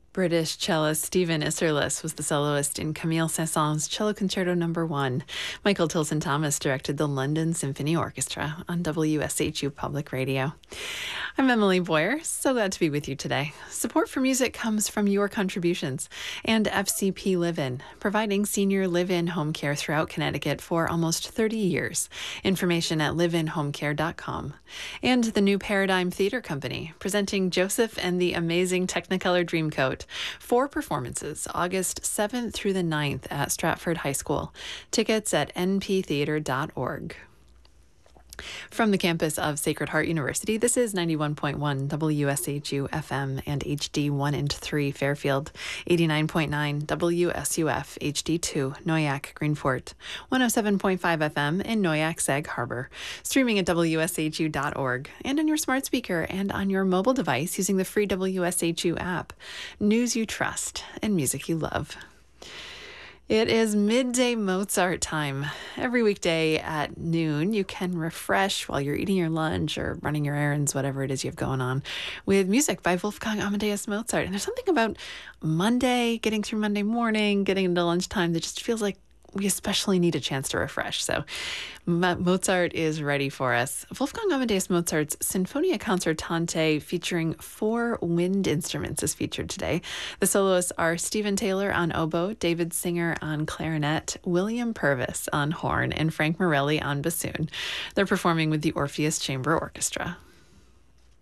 British cellist Stephen Isserlis was the soloist in Camille Saint-Saëns' Cello Concerto No. 1. Michael Tilson Thomas directed the London Symphony Orchestra on WSHU Public Radio. I'm Emily Boyer. So glad to be with you today. Support for music comes from your contributions and FCP Live-In, providing senior live-in home care throughout Connecticut for almost 30 years. Information at liveinhomecare.com. And the New Paradigm Theater Company, presenting Joseph and the Amazing Technicolor Dreamcoat. 4 performances, August 7th through the 9th at Stratford High School. Tickets at nptheater.org. From the campus of Sacred Heart University, this is 91.1 WSHU FM and HD 1 and 3 Fairfield, 89.9 WSUF HD 2 Noyac Greenport, 107.5 FM in Noyac Sag Harbor, streaming at WSHU.org and on your smart speaker and on your mobile device using the free WSHU app. News you trust and music you love. It is midday Mozart time. Every weekday at noon, you can refresh while you're eating your lunch or running your errands, whatever it is you have going on, with music by Wolfgang Amadeus Mozart. And there's something about Monday, getting through Monday morning, getting into lunchtime that just feels like we especially need a chance to refresh. So Mozart is ready for us. Wolfgang Amadeus Mozart's Sinfonia Concertante featuring 4 wind instruments is featured today. The soloists are Stephen Taylor on oboe, David Singer on clarinet, William Purvis on horn, and Frank Morelli on bassoon. They're performing with the Orpheus Chamber Orchestra.